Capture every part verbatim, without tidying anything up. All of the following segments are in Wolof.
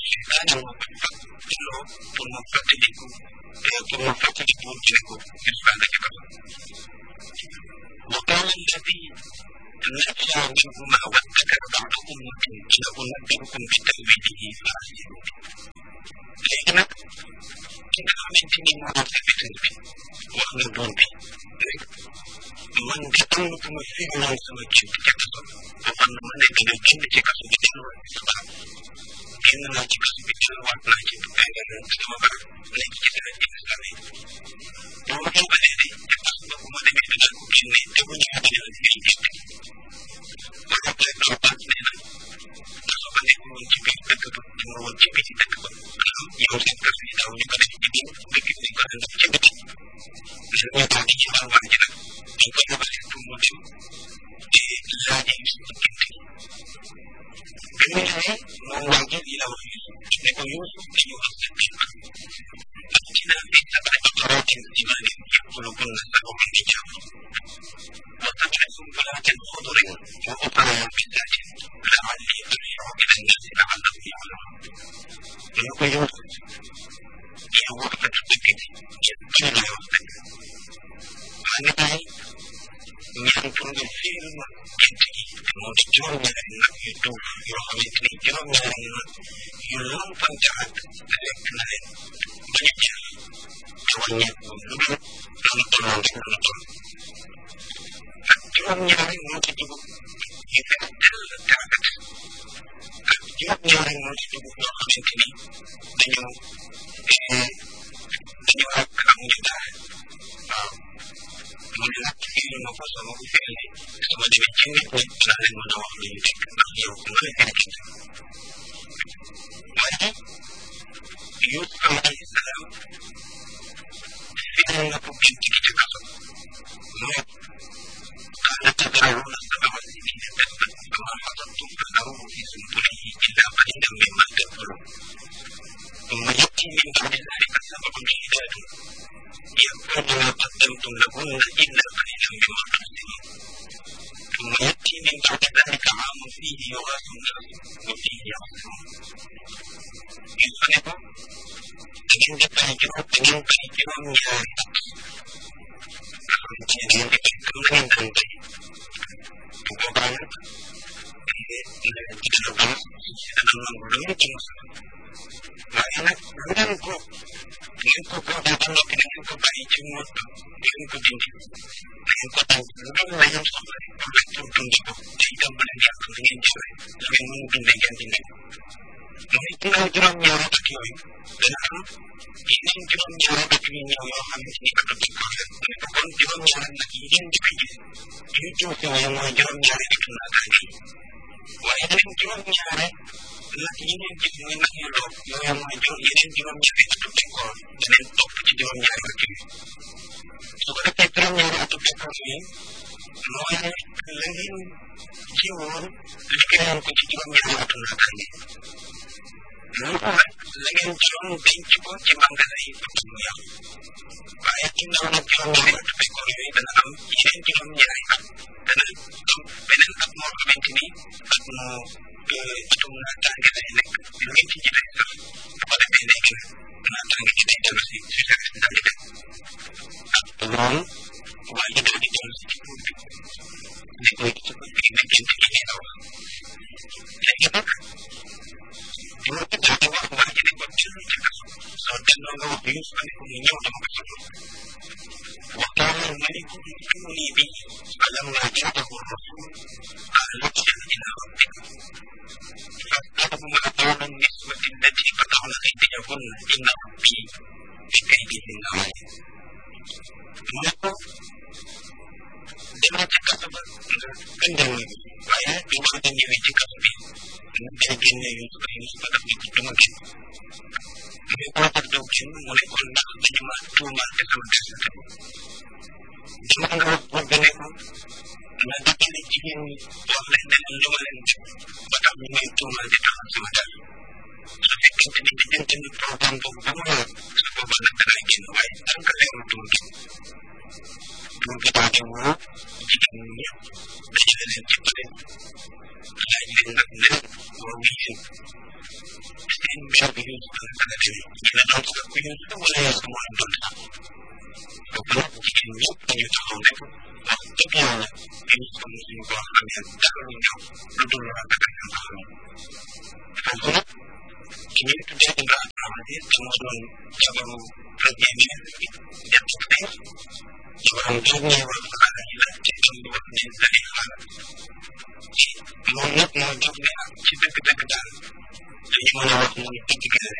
seytaane moo koy fàttaloo pour mu fàttaliku pour mu fàttaliku ci ne ko Yuusufa nga ci kaso wa qaala alladi najaa minhumaa waddakara ba'da ummatin ana unabbi'ukum bi ta'wiilihi fa'arsiluun léegi nag ki nga xamante ni moo doon serviteur bi wax na buur bi rek man de am na ku ma firiloon sama gént ca kaso waxoon na ma ne dina génn ci kaso bi delluwaat sa barab génn naa ci kaso bi delluwaat naa ci sama barab nekk ci dara ci islami boo ma yóbbalee de ca kaso ba bu ma demee dinaa ko génne te bu ñëwee dina firi gént gi waaye après loolu baat nee na kaso ba nekk woon ci biir dëkk ba dama woon ci biir dëkk ba yow seen kaso yi daaw ñu ko def ci biir dëkk bi ko def ci biti léegi ñu daal di ci dal waa ji nag dañ ko yóbbalee pour mu dem te laajee suñu gént gi bi mu ñëwee moom waa ji lii la wax ne ko Yuusuf dañu wax sa bépp ak dina fi sabay baqaratin simaanin ya'kulukunna sab'un ijaaf wa sab'un bulaatin xudurin wa ukhraa yaabisaatin la'allii arji'u ila nnaasi la'allahum ya'lamuun dañu ko Yuusuf yow waxkatu dëgg bi yéen bëri lay wax dëgg maa ngi day ñaan pour nga fiir ma gént gi te moo di juróom-ñaari nag yu duuf yoo xamante ni juróom-ñaari nag yu lompante ak lekk na leen ba ñu jeex te wàññeeku lu dul loolu tolloon rek loolu toll ak juróom-ñaari moo ci dugub yu fees dell tàggat ak juróom-ñaari moo ci dugub yoo xamante ni dañu dañu ak am ñu daal waaw mu ne nag fii ma ko sama bu fekkee su ma demee ci nit ñi dinaa leen mën a wax lu ñu dégg ndax yow ku mën a fekk waaye Yuusuf alayhi salaam firi na ko gént gi ca kaso mais qaala tazra'uuna sab'a siniina da'ban famaa hasabtum fadharuuhu fii sunbulihi illaa qaliilan mimmaa ta'kuluun thumma ya'tii min ba'di dhaalika sab'un shidaadun يأكل ما قدمتم لهن إلا قليلا مما تحسنون ثم يأتي من بعد ذلك عام فيه يغاث الناس وفيه يعصرون يصنف تجن بفاجر تجن بفاجر نهاية تجن بفاجر من دندي وبعد tidak tahu dalam belum cuma karena bukan kok dengan kok datang lagi dengan kok bayi cuma dengan kok tinggi dengan kok tahu bukan lain sampai bukan tentang itu tidak boleh dia dengan jalan dengan mungkin dengan tinggi mungkin orang nyawa tak lagi dan ini orang nyawa tak lagi nyawa kami ini kata kita bukan orang nyawa lagi ini juga ini cuma yang orang nyawa itu lagi waaye dinañ juróom-ñaare nag yeneen jëf muy nag yu doog yooyu mooy juróom yeneen juróom-ñaari atu bekkoor dinañ topp ci juróom-ñaari at yi su ko defee juróom-ñaari atu bekkoor yi mooy ne la ngeen ci woon liggéeyoon ko ci juróom-ñaari atu naataange lu ko rek la ngeen juróom denc ko ci magasin yi pour mu yàqu waaye ginnaaw nag juróom-ñaari atu bekkoor yooyu dana am yeneen juróom-ñaari at dana am beneen at moo xamante ni at moo atum naataange lay nekk li ngeen ci jotee sax bu ko defee léegi nag naataange ci day dellu si si service daal di dem ak loolu waa ji daal di dellu si ci tuur bi ne ko ci ko fi ne gént gi nee na wax léegi nag buur bi daal di wax waa ji ne ko dellu ci kaso soo delloo nga wax Yuusufa ne ko mu ñëw dama ko soxla وقال الملك ائتوني به فلما جاءه الرسول قال ارجع الى ربك فاساله ما قول النسوه التي قطعن ايديهن ان ربي بكيدهن عليم maka dama ci kaso ba gëndal na waaye bi ma dem ñëwee ci kaso bi mu day génne Yuusuf Yuusuf daf ni ko duma génn mais koo tax doo génn mu ne kon ndax dañu ma tuumaal te sama des dama nga wax buur bi ne ko na dajale jigéen ñi wax leen ne leen lu ma leen def ba tax ñu may tuumaal di taxal sama dal su fekkente ni diggante ni programme boobu ba mu yor su boobaa nag dangay génn waaye tant que leerul doo génn buur bi daal di woo jigéen ñi ñëpp dajale leen ci bële laaj leen nag ne leen waaw yéen seen mbir bi Yuusuf naka la demee ñi la doon sax ku Yuusuf wala Yuusuf moo doon sax kooku nag jigéen ñëpp dañu taxaw ne ko wax dëgg yàlla Yuusuf mosuñu ko xamee dara lu ñëw lu dul rafet ak ñu taxaw foofu nag ki ñuy tuddee Imraan Aziz te moo doon jabaru premier ministre bi dem ci xeex jabaram boobu ñuy wax xaaral yi la te am lu wax ne dali xaaral moom nag moo jóg ne ak ci dëgg-dëgg daal dañu mën a wax mooy dëgg gi la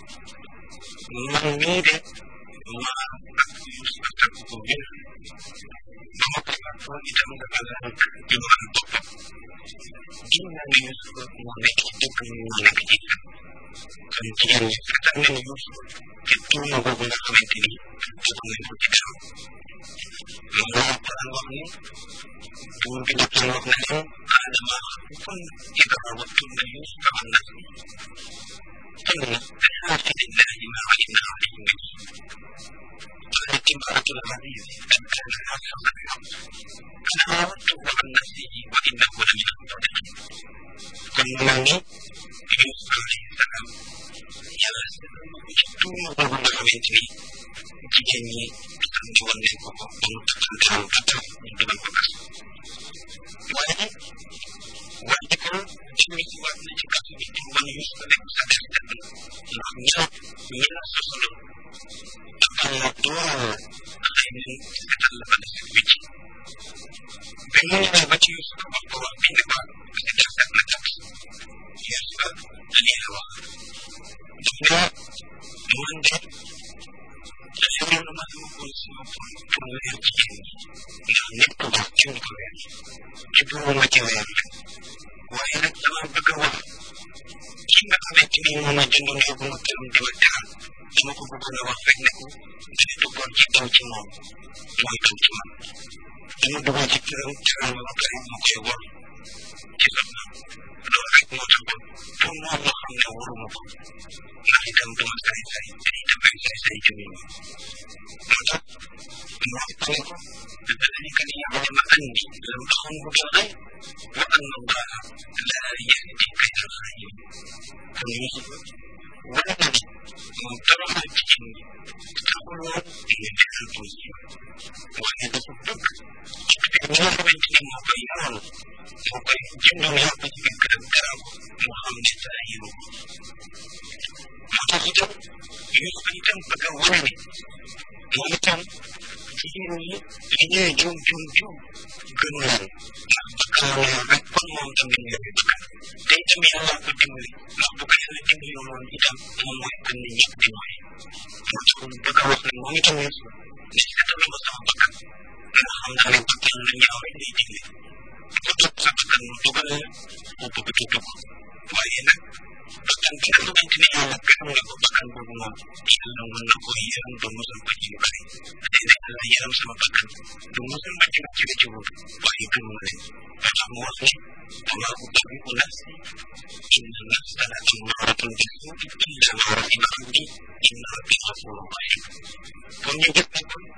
man mii de maa ak Yuusuf ak ko wér ba ma ko fàttoo itam dafa la di wan boppam gis naa ne Yuusuf moo nekk ci dëgg moo nekk ci fen kon jigéen ñi fetal nañ Yuusuf te tuuma boobu nga xamante ni tegu nañ ko ci kanam moom la Alxuraan wax ni tuuma bi daf leen wax na leen aadama kun ida rawattunna Yuusufa an nafsihi قلنا بحاجة الله ما علمنا عليه منه قالت امرأة العزيز أن كان حافظ الحق أنا راودته عن نفسه وإنه لمن الصادقين كنا من يوسف عليه السلام يا جدوم ربنا حميدني جيني تكندي ونكو ونتكندي ونكتب ندبا بكس وأنا وأنكم جميع وأن جكاتي بيتم من يوسف لك سادس ndax ñaar ñaar soxla ak la doon xëy na seetal la ba def wicc bi mu ñëwee ba ci Yuusuf wax ko wax bi ne ko seetal seet na kat Yuusuf lii la wax daf ne man de dafa lu ma sama ko sama pour pour weer jigéen ñi ndax nit ku baax kenn du ko weer ci buuma ci weer waaye nag dama bëgg a wax ki nga xamante ni moom la jëndoon yóbbu ma këram di ma teral dama ko bëggoon a wax rek ne ko dama duggoon ci daw ci moom mooy daw ci man dama duggoon ci këram teral ma ba pare ma koy wor ci soxna loolu rek moo taxoon pour moom ma xam ne waruma ko ndax itam dama sari sari te itam ay sari sari jëmi ma moo tax ma wax ko ne ko ذلك ليعلم أني لم أخنه بالغيب وأن الله لا يهدي كيد الخائنين kon Yuusuf wane na ni moom tabaxal jigéen ñi taxuloon ñu defal tuuti waaye dafa bëgg ci ñi nga xamante ni moo koy yoon moo koy jëndoon yàpp ci biir këram teral ko mu xam ne dara yiwu moo tax itam Yuusuf itam bëgg a wane ne moom itam jigéen ñi li ñuy juum juum juum gënu leen ndax bakkan la yor rek kon moom tam dañ leen bakkan te itam yàlla ko dimbali ndax bu ko yàlla dimbali woon itam moom mooy gën ni ñëpp dimbali moo tax mu bëgg a wax ne moom itam Yuusuf ne seetal ma sama bakkan nga xam naa ne bakkan lu ñaaw rek lay digle ko topp sa bakkan mu dugal la mu bëgg ci dugg waaye nag bakkan bi nga xamante ni yàlla gërëm nga ko bakkan boobu moom yàlla mën na ko yërëm ba musal ko ci yu bari te ne yàlla yërëm sama bakkan ba musal ma ci ci ci wut waaye gënu ma leen ba tax mu wax ne وما أبرئ نفسي إن النفس لأمارة بالسوء إلا ما رحم ربي إن ربي غفور رحيم kon ñu gis ne kon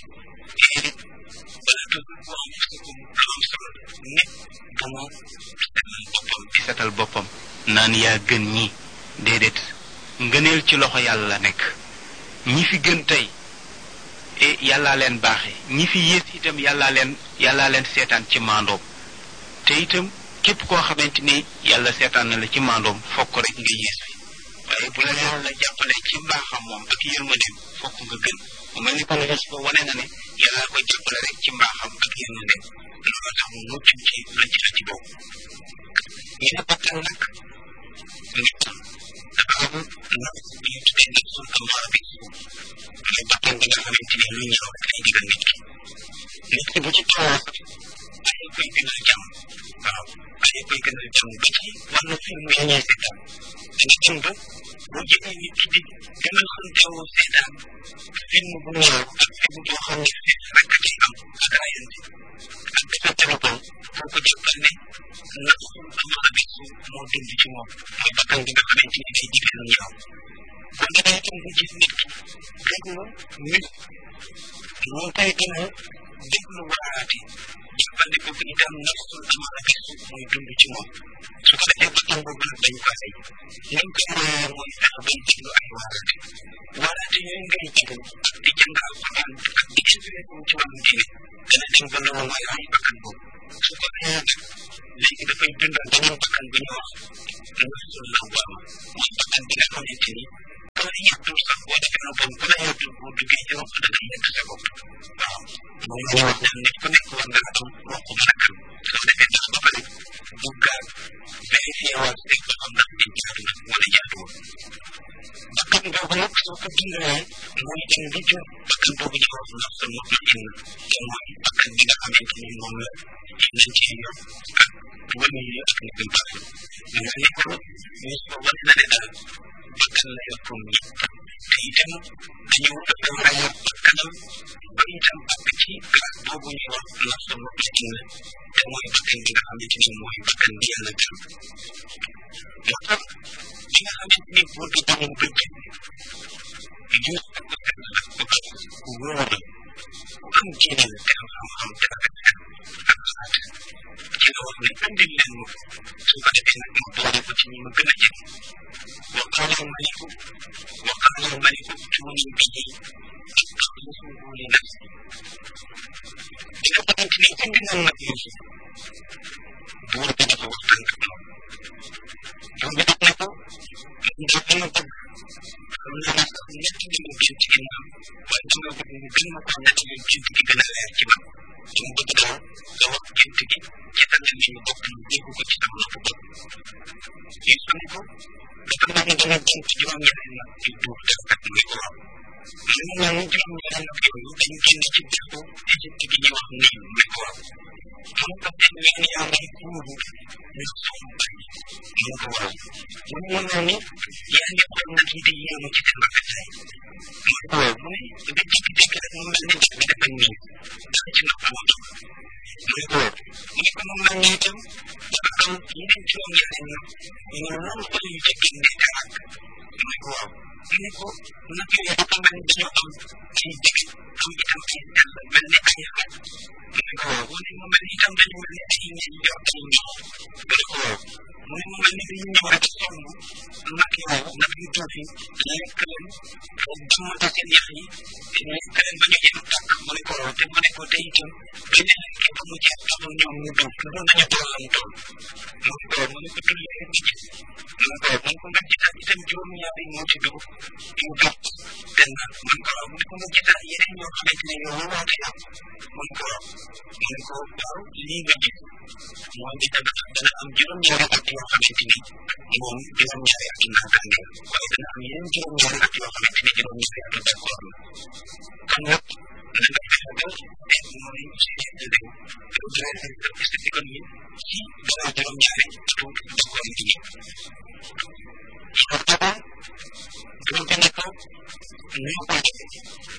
wala tuzakku anfusakum lu am solo nit bu mu setal boppam di setal boppam naan yaa gën ñi déedéet ngëneel ci loxo yàlla la nekk ñi fi gën tey e yàllaa leen baaxe ñi fi yées itam yàllaa leen yàllaa leen seetaan ci maandoom te itam képp koo xamante ni yàlla seetaan na la ci maandoom fokk rek nga yées fi waaye bu la yàlla jàppale ci mbaaxam moom ak yërmandeem fokk nga gën mu mel ni kon Yuusuf wane na ne yàlla ko jàppale rek ci mbaaxam ak yërmandeem loolu tax mu mucc ci lëcc la ci boobu ñu ne bakkan nag nit dafa am nafs bi ñu tuddee nafsul ammaara bi mooy bakkan bi nga xamante ni lu ñaaw rek lay digal nit ki nit ki bu ci tolloo ay koy gënal jàmm waaw ay koy gënal jàmm ba ci wàllu film yi ñuy seetaan dana dem ba bu jëlee nit ki di gën a xamteewoo seetaan film bu ñaaw ak film boo xam ne fees rek a ciy am ak rayante ak dafa téléphone foo ko jàppal ne nafsul ammaara bi moo dund ci moom mooy bakkan bi nga xamante ni day digal lu ñaaw kon da ngay itam bu gis nit ki déglu nit mu koy gën a déglu waaraate jàppandi ko itam nafsul ammaara bi mooy dund ci moom su ko defee bakkan boobu nag dañ ko rey niñ ko reyee mooy bay déglu ay waaraate waaraate yooyu ngay déglu ak di jàng alquran ak di inspiré ci wàllu diine dana dem ba loolu mooy ay bakkan boobu su ko defee nag léegi dafay dundal beneen bakkan bi ñu wax nafsul lawwaama mooy bakkan bi nga xamante ni ku la yettul sax boo defee na bon ku la yettul boo duggee ci wax da ngay yett sa bopp waaw moom la ñu wax naan nit ku nekk war nga am wax ko mën a kan soo defee tax ba pare duggaat vérifié waat rek ba xam ndax di jaadu na wala jaaduwul bakkan boobu nag soo ko dundalee mooy dem bi jur bakkan boobu ñu wax nafsul mutmainna te mooy bakkan bi nga xamante ni moom la nañ ci yor ak wàññi yi ak nit ñu baax ñu ne ko ñu ko war na ne daal bakkan la yor comme ñëpp te itam dañu dafa war a yor bakkanam ba itam àgg ci grâce boobu ñu wax nafsul mutmainna te mooy bakkan bi nga xamante ni mooy bakkan bi yàlla gërëm moo tax bi nga xamante ni boo ko demoon ba jëm jur ak bakkan la ba pare ku wóor la ku am diine la te am xam-xam te ak ak xalaat ci la wax ne andil leen ma su ko defee nag ma boole ko ci ñi ma gën a jege wa qaala al-maliku wa qaala al-maliku tuuni bihi astaxlifuhu li nafsi bi nga xamante ni indi na nag Yuusuf buur bi dafa waxtaan ak moom buur bi daf ne ko ndax dama bëgg xam naa ne sax ñett li mu gën ci ginnaaw waaye dama bëgg mu gën ma ko ñett li gént gi gën a leer ci man dama bëgg daal nga wax gént gi ci anam yi ñu bokk ñu dégg ko ci sama nopp bopp Yuusuf ne ko dafa mel ni dama gént juróom-ñaari nag di duur def kat muy ko wax mu ne mel ni juróom-ñaari nag yooyu dañu génn ci dexu Égypte gi ñuy wax Niil muy ko wax mu ko seen ween yaa ngay kuuru ñu soom bari mu ko waral mu ne mel ni yaa ngi xool nag yi di yéemu ci seen rafetaay mu ko waaw mu ne nga jékki-jékki rek mu mel ni def bi dafa niil dara ci nopp moo tax mu ne ko waaw mu ne ko mu mel ni itam dafa am yeneen juróom-ñaari nag ñu loolu ko ñu ca génne darak mu ne ko waaw mu ne ko nag yooyu dafa mel ni dañoo am ay dëgg am itam ay dell mel ni ay xaj mu ne ko waaw mu ne mu mel ni itam dañu mel ni ay ñeñ yor ay ñox mu ne ko waaw mu ne mu mel ni dañu ñëw rek sonn nag yooyu nag yu tuuti lekk leen dammate seen yax yi lekk leen ba ñu jeex tàkk mu ne ko waaw te mu ne ko te itam dañu lekkee ba mu jeex taxul ñoom ñu dugg loolu nañu tollam tool mu ne ko waaw mu ne ko tulli rek di gis mu ne ko waaw mu ne ko nga gisaat itam juróom-ñaari moo ci dugg yu gàtt te nag mu ne ko waaw mu ne ko nga gisaat yeneen ñoo xamante ne yow lu woote yow mu ne ko waaw mu ne ko waaw lii nga gis mooy di dana dana am juróom-ñaari at yoo xamante ni moom juróom-ñaari at yu naataange waaye dana am yeneen juróom-ñaari at yoo xamante ni juróom-ñaari atu d'accord la kon nag na nga fexe ba def mooy séddale redresser sa économie ci dara juróom-ñaari atu d'accord yi yow booba buñ ko ne ko ñoo ko defee